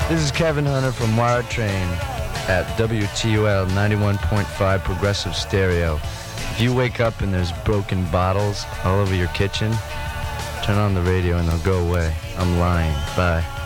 This is Kevin Hunter from Wired Train at WTUL 91.5 Progressive Stereo. If you wake up and there's broken bottles all over your kitchen, turn on the radio and they'll go away. I'm lying. Bye.